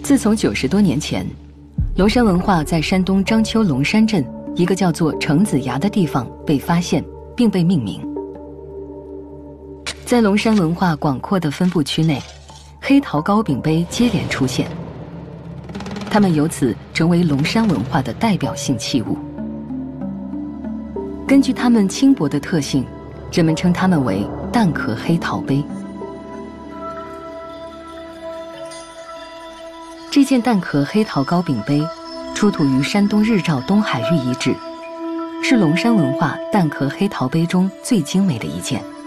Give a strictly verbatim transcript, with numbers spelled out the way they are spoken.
自从九十多年前，龙山文化在山东章丘龙山镇一个叫做程子崖的地方被发现，并被命名。在龙山文化广阔的分布区内，黑陶糕饼杯接连出现，它们由此成为龙山文化的代表性器物。根据它们轻薄的特性，人们称它们为蛋壳黑陶杯。这件蛋壳黑陶糕饼杯出土于山东日照东海峪遗址，是龙山文化蛋壳黑陶杯中最精美的一件。